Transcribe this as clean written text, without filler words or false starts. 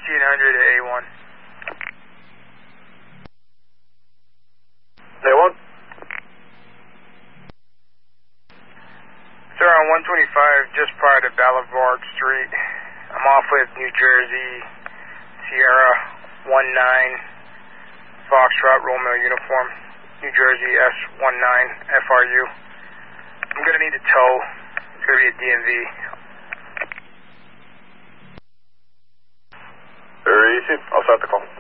1400 to A1. A1? Sir, on 125, just prior to Boulevard Street. I'm off with New Jersey, Sierra 19, Foxtrot Romeo uniform, New Jersey S19 FRU. I'm going to need a tow. It's going to be a DMV. Very easy. I'll start the call.